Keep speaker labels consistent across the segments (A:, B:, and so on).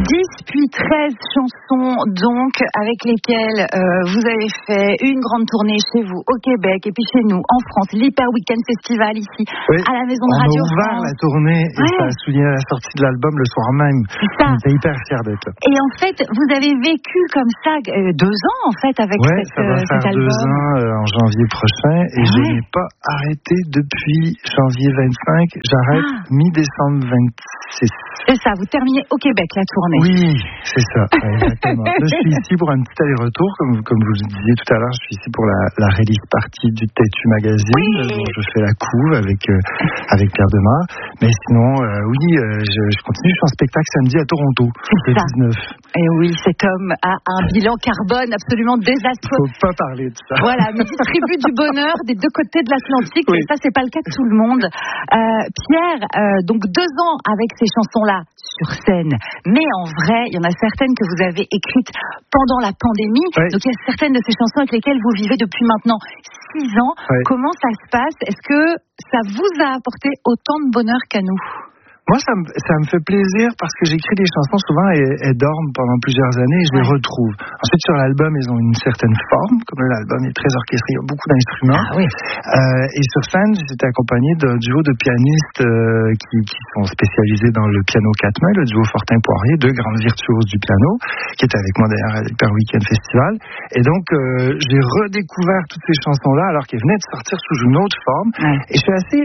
A: puis 13 chansons donc avec lesquelles vous avez fait une grande tournée chez vous au Québec et puis chez nous en France, l'Hyper Weekend Festival ici à la Maison de Radio France.
B: On a ouvert la tournée et ça a souligné la sortie de l'album le soir même. On était hyper fiers d'être là.
A: Et en fait, vous avez vécu comme ça 2 ans en fait avec cet album.
B: Ça va faire 2 ans en janvier prochain et je n'ai pas arrêté depuis janvier 25. J'arrête mi-décembre 26.
A: C'est ça, vous terminez au Québec la tournée.
B: Oui, c'est ça, exactement. Là, je suis ici pour un petit aller-retour, comme vous le disiez tout à l'heure, je suis ici pour la release party du Têtu Magazine, dont je fais la couve avec Pierre Demar. Mais sinon, je continue, je suis en spectacle samedi à Toronto, le 19.
A: Et oui, cet homme a un bilan carbone absolument désastreux.
B: Il ne faut pas parler de ça.
A: Voilà, mais distribue du bonheur des 2 côtés de l'Atlantique, et ça, c'est pas le cas de tout le monde. Pierre, donc 2 ans avec ces chansons-là sur scène, mais en vrai, il y en a certaines que vous avez écrites pendant la pandémie, donc il y a certaines de ces chansons avec lesquelles vous vivez depuis maintenant 6 ans. Comment ça se passe? Est-ce que ça vous a apporté autant de bonheur qu'à nous?
B: Moi, ça me fait plaisir parce que j'écris des chansons souvent et elles dorment pendant plusieurs années et je les retrouve. Ensuite, sur l'album, elles ont une certaine forme, comme l'album est très orchestré, il y a beaucoup d'instruments. Et sur scène, j'étais accompagné d'un duo de pianistes qui sont spécialisés dans le piano 4 mains, le duo Fortin-Poirier, 2 grandes virtuoses du piano, qui étaient avec moi d'ailleurs à l'Hyper Weekend Festival. Et donc, j'ai redécouvert toutes ces chansons-là alors qu'elles venaient de sortir sous une autre forme. Et je suis assez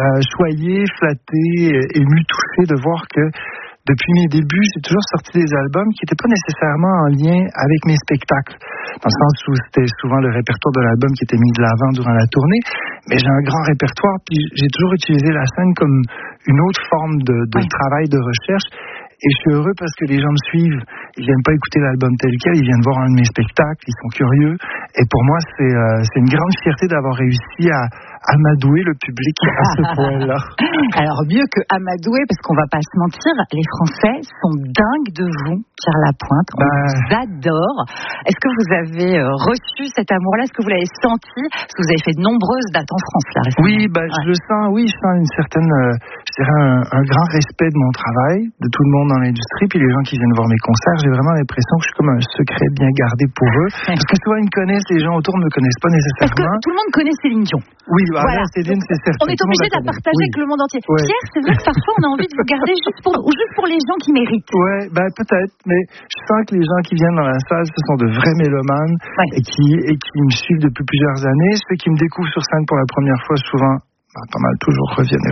B: choyé, flatté, ému, touché de voir que depuis mes débuts, j'ai toujours sorti des albums qui n'étaient pas nécessairement en lien avec mes spectacles, dans le sens où c'était souvent le répertoire de l'album qui était mis de l'avant durant la tournée, mais j'ai un grand répertoire, puis j'ai toujours utilisé la scène comme une autre forme de travail, de recherche. Et je suis heureux parce que les gens me suivent. Ils viennent pas écouter l'album tel quel, ils viennent voir un de mes spectacles, ils sont curieux. Et pour moi, c'est une grande fierté d'avoir réussi à amadouer le public à ce point-là.
A: Alors mieux que amadouer, parce qu'on va pas se mentir, les Français sont dingues de vous, Pierre Lapointe. On vous adore. Est-ce que vous avez reçu cet amour-là? Est-ce que vous l'avez senti? Parce que vous avez fait de nombreuses dates en France là récemment.
B: Oui, je le sens. Oui, je sens une certaine, je dirais un grand respect de mon travail, de tout le monde dans l'industrie, puis les gens qui viennent voir mes concerts, j'ai vraiment l'impression que je suis comme un secret bien gardé pour eux. Parce que souvent ils me connaissent, les gens autour ne me connaissent pas nécessairement.
A: Parce que tout le monde connaît Céline Dion.
B: Oui, voilà. Céline, c'est certain.
A: On est obligé de la partager avec le monde entier. Pierre, c'est vrai que parfois on a envie de vous garder juste pour les gens qui méritent.
B: Ouais, peut-être, mais je sens que les gens qui viennent dans la salle, ce sont de vrais mélomanes et qui me suivent depuis plusieurs années. Ceux qui me découvrent sur scène pour la première fois, souvent, pas mal toujours reviennent,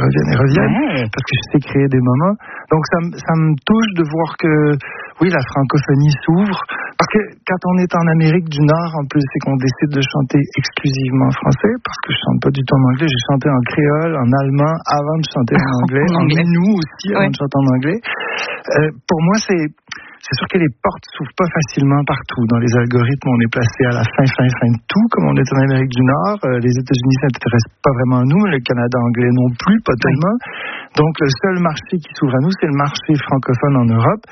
B: parce que je sais créer des moments. Donc ça me touche de voir que la francophonie s'ouvre, parce que quand on est en Amérique du Nord, en plus, c'est qu'on décide de chanter exclusivement en français, parce que je chante pas du tout en anglais, j'ai chanté en créole, en allemand, avant de chanter en anglais, en nous aussi, avant de chanter en anglais. Pour moi, c'est sûr que les portes s'ouvrent pas facilement partout. Dans les algorithmes, on est placé à la fin de tout, comme on est en Amérique du Nord. Les États-Unis s'intéressent pas vraiment à nous, le Canada anglais non plus, pas tellement. Donc, le seul marché qui s'ouvre à nous, c'est le marché francophone en Europe.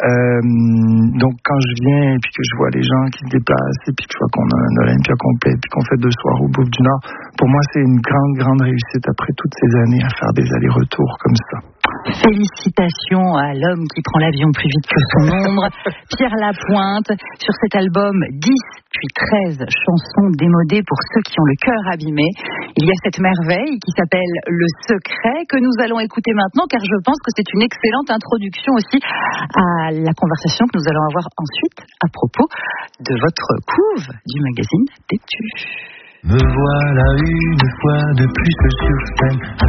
B: Donc, quand je viens et puis que je vois les gens qui se déplacent et puis que je vois qu'on a un Olympia complet et puis qu'on fait 2 soirs au Bouffe du Nord, pour moi, c'est une grande réussite après toutes ces années à faire des allers-retours comme ça.
A: Félicitations à l'homme qui prend l'avion plus vite que son ombre, Pierre Lapointe, sur cet album 10 puis 13 chansons démodées pour ceux qui ont le cœur abîmé. Il y a cette merveille qui s'appelle Le Secret que nous allons écouter maintenant, car je pense que c'est une excellente introduction aussi à la conversation que nous allons avoir ensuite à propos de votre couve du magazine Têtu.
C: Me voilà une fois de plus sur scène,